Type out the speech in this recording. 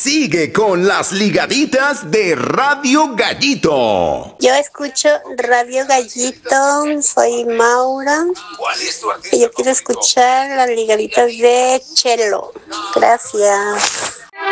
Sigue con las ligaditas de Radio Gallito. Yo escucho Radio Gallito, soy Maura y yo quiero escuchar las ligaditas de Chelo. Gracias.